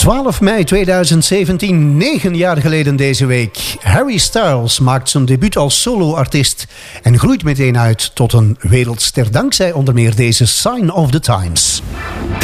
12 mei 2017, 9 jaar geleden deze week. Harry Styles maakt zijn debuut als solo-artiest en groeit meteen uit tot een wereldster dankzij onder meer deze Sign of the Times.